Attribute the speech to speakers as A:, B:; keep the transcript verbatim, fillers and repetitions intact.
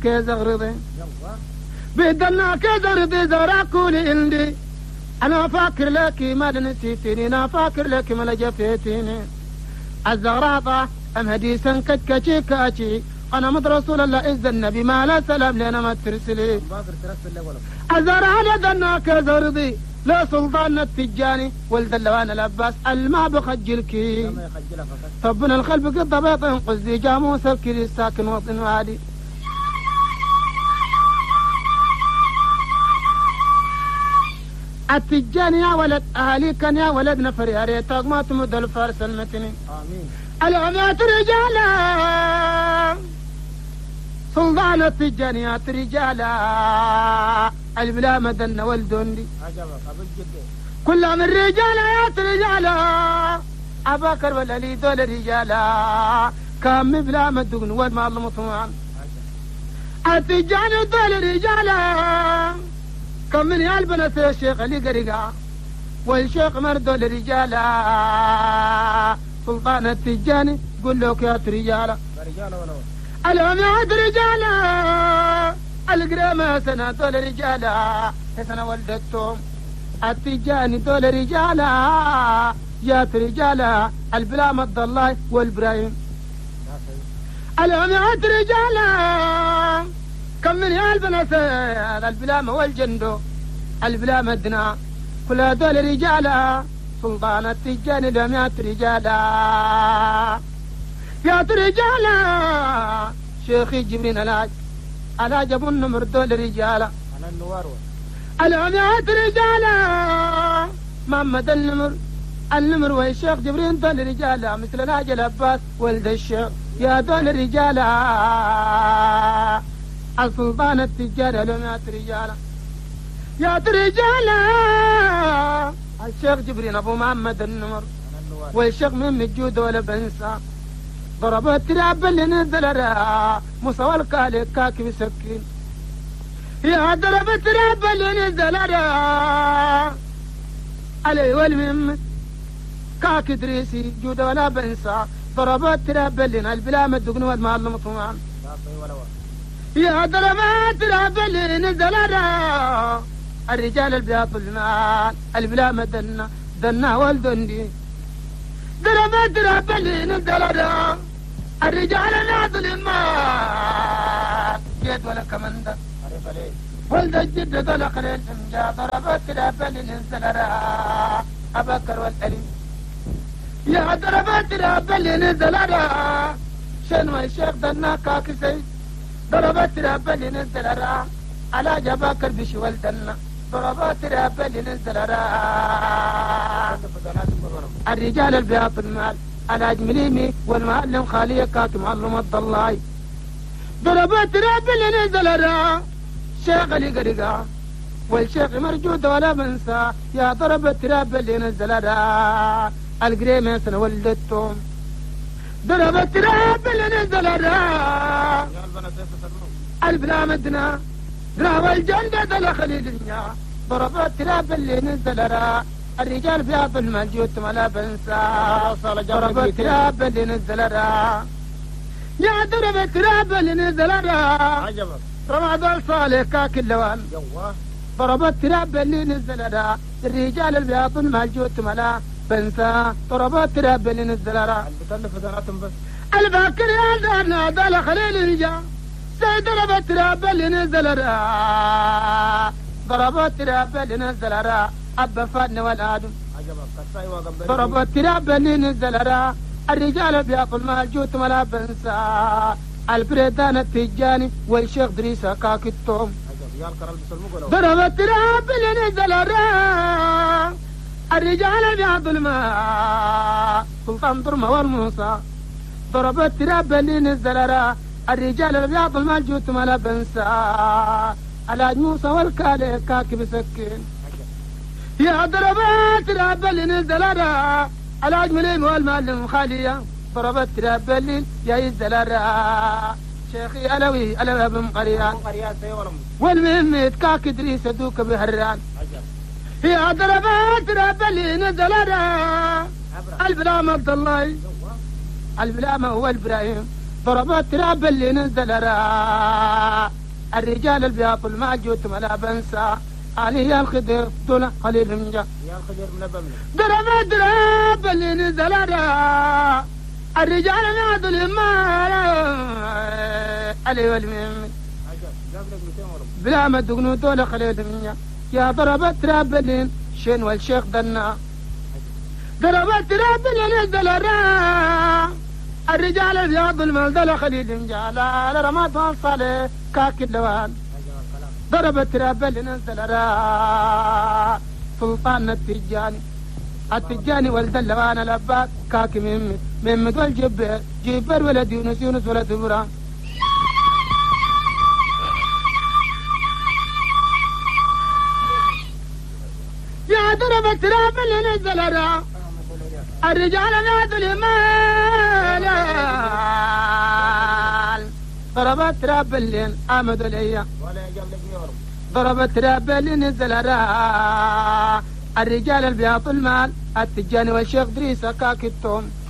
A: كيزغرضي بدنا كيزغرضي زراكولي عندي أنا فاكر لك ما نسيتني أنا فاكر لك ما لجفتيني الزغراطة أم هديسا كتكتشي كاتشي أنا مد رسول الله إذ النبي ما لا سلام لنا ما ترسلي أزار على ذنا كزرضي لا سلطان التجاني ولد اللوان العباس الماء بخجلكي ربنا الخلب قد ضبط قصدي جاموس الكري الساكن وطن وادي التجاني يا ولد أهلي كان يا ولد نفر يا ريتك ما تمد الفارس المتني آمين العمات رجالا سلطان التجانيات رجالا البلا مدن والدندي كل من رجالات رجالا أباكر والألي دول رجالا كم بلا مدن والمال مطمئن التجاني دول رجالا كم من يالبنا الشيخ علي قريقا والشيخ مردو لرجالا سلطان التجاني قل له يا رجالا العماد رجالا القرامة سنة دول رجالا سنة ولدتهم التجاني دول رجالا جات رجالا البلا مد الله والبراهيم العماد رجالا كم من يالبنا البلامة والجندو البلامة الدنا كل هذول رجالا سلطان التجاني لهم يا رجالا يا رجالا شيخي جبرين الهاج الهاج ابو النمر دول رجالا انا النوار الهم يا رجالا محمد النمر النمر والشيخ جبرين دول رجالا مثل الهاج العباس ولد الشيخ يا دول رجالا السلطان التجاري لهم يا رجالا يا رجالا الشيخ جبرين ابو محمد النمر والشيخ من الجود ولا بنسى ضربت تراب اللي نزل را مصور الكالي كاكي بسكين يا ضربت تراب اللي نزل را علي والمهم كاكي دريسي جود ولا بنسى ضربت تراب اللي البلا مدقن والمعلم طمان يا ضربت تراب اللي نزل را الرجال البياض المال البلا مدنا دنا والدندي ضربت تراب اللي نزل را الرجال ناضل المال جيت ولا كمندر ولد الجد طلق للإمجا ضربت تراب اللي نزل را أبكر والألي يا ضربت تراب اللي نزل را شنو الشيخ دنا كاكي سيد ضربت تراب اللي نزل را على جباكر بشي والدنا ضربات تراب اللي نزل را الرجال البياض المال الحاج مليمي والمعلم خالية كاك معلم الضلاي ضربات تراب اللي نزل را شيخ علي قريقا والشيخ مرجود ولا بنسى يا ضربات تراب اللي نزل را القريمة سنة ولدتهم ضربات تراب اللي نزل را البلا مدنا درا والجنة دل خليلنا ضربات تراب اللي نزل را الرجال في عطل الملجوت ولا بنسى ضربات تراب اللي نزل را يا ضربات تراب اللي نزل را عجبك رمضان صالح كاك اللوان ضربات تراب اللي نزل را الرجال اللي في عطل الملجوت ولا بنسى ضربات تراب اللي نزل را البتلف داناتهم بس الباكر يا دارنا دل خليل الرجال ضربت تراب اللي نزل را ضربت تراب اللي نزل را أبا فادن والآدم ضربت تراب اللي نزل را الرجال بياكل مال جوت ولا بنسى البريدان التجاني والشيخ دريسة كاكتهم ضربت تراب اللي نزل را الرجال بياض الماء سلطان ضرمة والموسى ضربت تراب اللي نزل را الرجال البياض المالجوت ولا بنسى الحاج موسى والكالي كاكي بسكين يا ضربات تراب اللي نزل را الحاج مليم والمعلم خالية ضربت تراب اللي يا يزل را شيخي ألوي ألوي بن قريان والمهمة كاكي دريس دوك بهران يا ضربات تراب اللي نزل را البلامة عبد الله البلامة هو البراهيم ضربات تراب اللي نزل را الرجال اللي بيعطوا المال جوتهم لا بنسى علي الخضر دون قليل من جا
B: يا الخضر منبه منه
A: درب درب اللي نزل را الرجال نادوا المال علي والميم بلا ما تقنوا دول خليل من جا يا ضربت رابلين شين والشيخ دنا ضربت رابلين نزل را الرجال اللي بيعطوا المال دول خليل من جا لا رمات وصله كاك اللوان ضربت راب اللي نزل را سلطان التجاني التجاني ولد اللوان الأباد كاك ميمت ميمت والجبر جبر ولد يونس يونس ولد إبراهيم يا ضربت راب اللي نزل را الرجال نادوا المال ضربت راب اللي آمدوا ليا ضربت راب اللي نزل را الرجال اللي بيعطوا المال التجاني والشيخ دريس كاكتهم